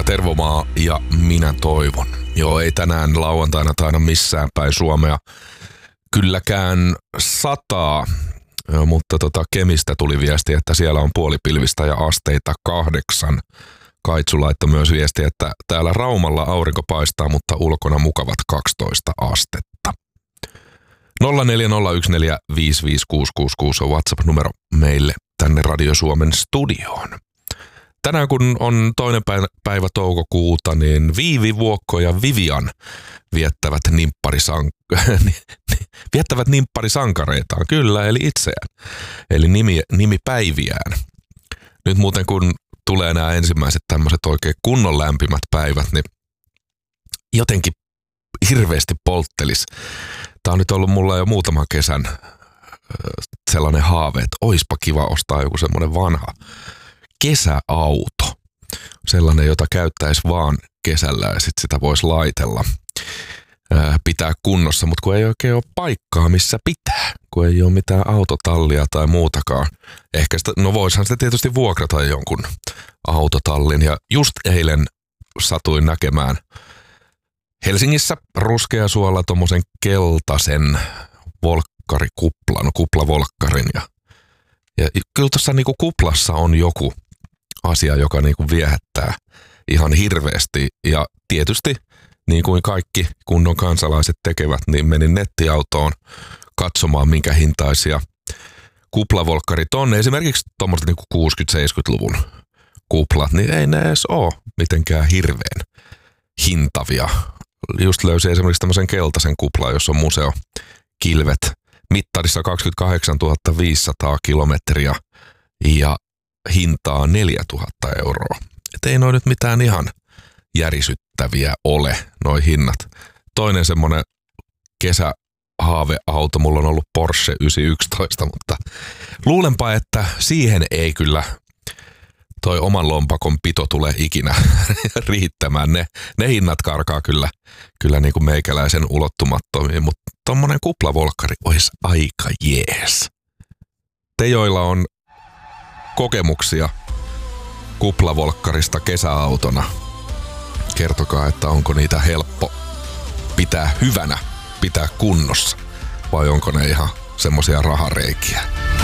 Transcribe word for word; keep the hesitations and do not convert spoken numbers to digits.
Tervomaa ja minä toivon. Joo, ei tänään lauantaina taida missään päin Suomea kylläkään sataa, mutta tota Kemistä tuli viesti, että siellä on puolipilvistä ja asteita kahdeksan. Kaitsu laittoi myös viesti, että täällä Raumalla aurinko paistaa, mutta ulkona mukavat kaksitoista astetta. nolla neljä nolla yksi neljä viisi viisi kuusi kuusi kuusi on WhatsApp-numero meille tänne Radio Suomen studioon. Tänään kun on toinen päivä toukokuuta, niin Viivi, Vuokko ja Vivian viettävät, nimpparisank- viettävät nimpparisankareitaan, kyllä, eli itseään, eli nimi, nimipäiviään. Nyt muuten kun tulee nämä ensimmäiset tämmöiset oikein kunnon lämpimät päivät, niin jotenkin hirveästi polttelis. Tämä on nyt ollut mulla jo muutaman kesän sellainen haave, että oispa kiva ostaa joku semmoinen vanha kesäauto. Sellainen, jota käyttäisi vaan kesällä ja sitten sitä voisi laitella, ää, pitää kunnossa, mutta kun ei oikein ole paikkaa, missä pitää, kun ei ole mitään autotallia tai muutakaan. Ehkä sitä, no voisihan sitä tietysti vuokrata jonkun autotallin ja just eilen satuin näkemään Helsingissä Ruskeasuolla tommosen keltaisen volkkarikuplan, no kuplavolkkarin ja, ja kyllä tuossa niinku kuplassa on joku asia, joka niinku viehättää ihan hirveästi ja tietysti niin kuin kaikki kunnon kansalaiset tekevät, niin menin nettiautoon katsomaan minkä hintaisia kuplavolkkarit on. Esimerkiksi tuommoiset niinku kuusikymmentä-seitsemänkymmentäluvun kuplat, niin ei ne edes ole mitenkään hirveän hintavia. Just löysin esimerkiksi tämmöisen keltaisen kuplan, jossa on museokilvet mittarissa kaksikymmentäkahdeksantuhatta viisisataa kilometriä ja hintaa neljätuhatta euroa. Et ei noi nyt mitään ihan järisyttäviä ole, noi hinnat. Toinen semmonen kesähaaveauto, mulla on ollut Porsche yhdeksänsataayksitoista, mutta luulenpa, että siihen ei kyllä toi oman lompakon pito tulee ikinä riittämään. Ne, ne hinnat karkaa kyllä, kyllä niin kuin meikäläisen ulottumattomiin, mutta tommonen kuplavolkkari olisi aika jees. Te, joilla on kokemuksia kuplavolkkarista kesäautona, kertokaa, että onko niitä helppo pitää hyvänä, pitää kunnossa vai onko ne ihan semmosia rahareikiä.